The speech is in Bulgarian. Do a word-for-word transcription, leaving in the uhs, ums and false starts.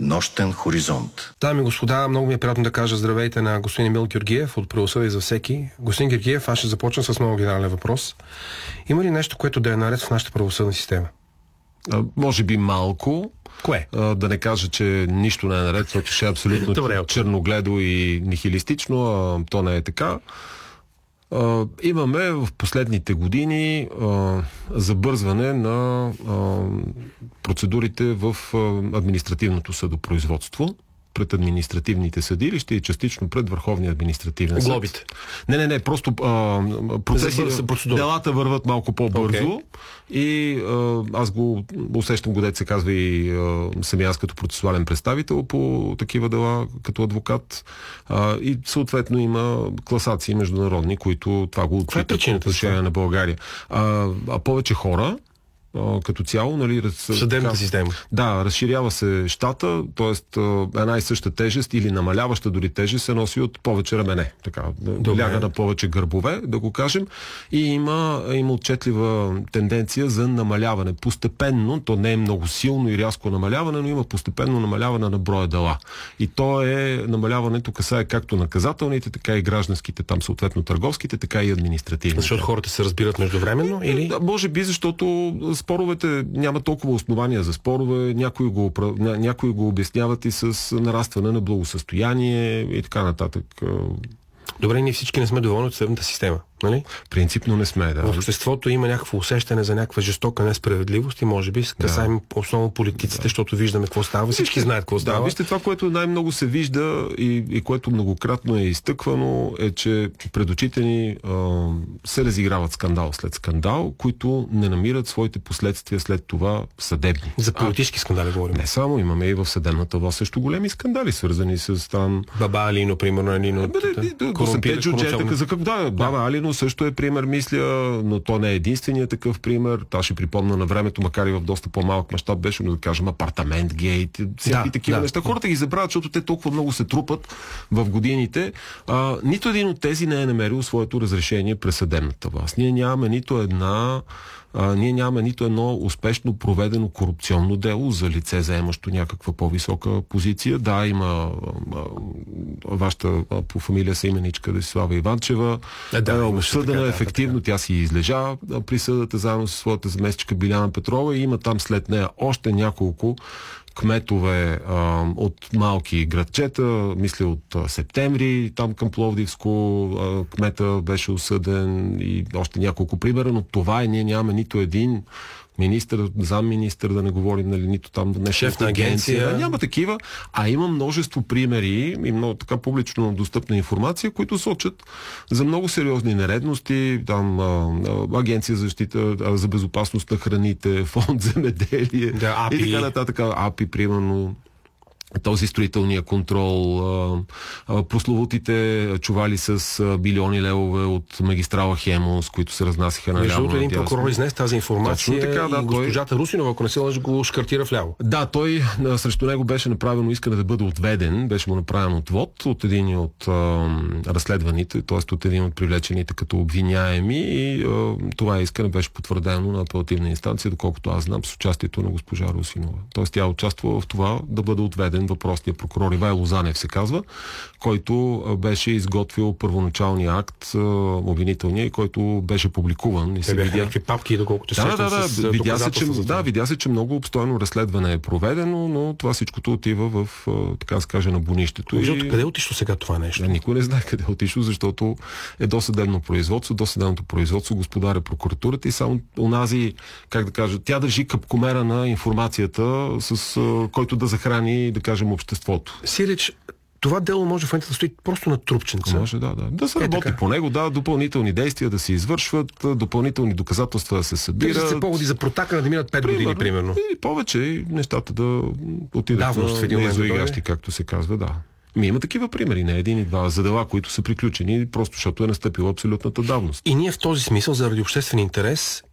Нощен хоризонт. Дами и господа, много ми е приятно да кажа здравейте на господин Емил Георгиев от Правосъдие за всеки. Господин Георгиев, аз ще започна с много генерален въпрос. Има ли нещо, което да е наред в нашата правосъдна система? А, може би малко. Кое? А, да не кажа, че нищо не е наред, защото ще е абсолютно Добре, черногледо и нихилистично, а то не е така. Uh, имаме в последните години uh, забързване на uh, процедурите в uh, административното съдопроизводство пред административните съдилища и частично пред Върховния административен съд. Глобите? Не, не, не, просто uh, процеси, делата върват малко по-бързо okay. и uh, аз го усещам, годец се казва и uh, самия аз като процесуален представител по такива дела, като адвокат uh, и съответно има класации международни, които това го отчитат по отношение на България. Uh, а повече хора като цяло, нали, раз, съдебната така, система. Да, разширява се щата, т.е. една и съща тежест или намаляваща дори тежест се носи от повече рамене. Така, ляга на повече гърбове, да го кажем. И има, има отчетлива тенденция за намаляване. Постепенно, то не е много силно и рязко намаляване, но има постепенно намаляване на броя дела. И то е, намаляването касае както наказателните, така и гражданските, там съответно търговските, така и административните. Защото хората се разбират междувременно или? Да, може би, защото споровете няма толкова основания за спорове, някои го, някои го обясняват и с нарастване на благосъстояние и така нататък. Добре, ние всички не сме доволни от съдебната система, нали? Принципно не сме, да. В обществото има някакво усещане за някаква жестока несправедливост и може би касаем да. основно политиците, да. защото виждаме какво става. Всички знаят какво става. Да, вижте, това, което най-много се вижда и, и което многократно е изтъквано, е, че пред очите ни а, се разиграват скандал след скандал, които не намират своите последствия след това съдебни. За политически скандали говорим. Не само, имаме и в съдебната власт също големи скандали, свързани с там... Баба Алино, примерно, Алино... За как, да, баба да. Алино също е пример, мисля, но то не е единственият такъв пример. Та ще припомня на времето, макар и в доста по-малък мащаб беше, но да кажем апартамент гейт, всякакви да, такива да. неща. Хората ги забравят, защото те толкова много се трупат в годините. А, нито един от тези не е намерил своето разрешение през съдебната власт. Ние нямаме нито една А, ние нямаме нито едно успешно проведено корупционно дело за лице, заемащо някаква по-висока позиция. Да, има а, а, вашата а, по фамилия съименичка Десислава Иванчева. Е, да, осъдена ефективно, да, тя си излежа присъдата заедно с своята заместничка Биляна Петрова и има там след нея още няколко кметове а, от малки градчета, мисля от а, септември, там към Пловдивско, а, кмета беше осъден и още няколко примера, но това е, ние нямаме нито един министър, замминистър, да не говорим, нали, нито там нещо. Шеф на агенция. агенция. Няма такива, а има множество примери и много така публично достъпна информация, които сочат за много сериозни нередности. Там а, а, Агенция за защита, а, за безопасност на храните, фонд земеделие да, и така нататък. АПИ, примерно, този строителния контрол, а, а, прословутите чували с а, билиони левове от магистрала Хемус, които се разнасяха на ляво. Между един прокурор изнес тази информация така, да, и госпожата той... Русинова, ако не се лъжа, го шкартира вляво. Да, той а, срещу него беше направено искане да бъде отведен, беше му направен отвод от един от а, разследваните, т.е. от един от привлечените като обвиняеми и а, това искане беше потвърдено на апелативна инстанция, доколкото аз знам, с участието на госпожа Русинова. Т.е. тя участва в това да бъде отведен въпросния прокурор Ивайло Занев се казва, който беше изготвил първоначалния акт, обвинителния, който беше публикуван. И се бяха видя... някакви папки, доколкото да, да, да, с видя се, че, да, видя се, че много обстойно разследване е проведено, но това всичкото отива в, така се каже, на бонището. И... Къде е отишло сега това нещо? Да, никой не знае къде е отишло, защото е досъдебно производство, досъдебното производство господаря прокуратурата и само онази, как да кажа, тя държи капкомера на информацията, с който да захрани, да кажем, обществото. Сирич, това дело може в момента да стои просто на трупченца. Може, да, да. Да се е, работи така. по него, да, допълнителни действия да се извършват, допълнителни доказателства да се събират. Да се поводи за протакане да минат пет години, примерно. И повече и нещата да отидат на изоигращи, както се казва, да. Ми има такива примери, не един и два, за дела, които са приключени, просто защото е настъпила абсолютната давност. И ние в този смисъл, заради обществен интерес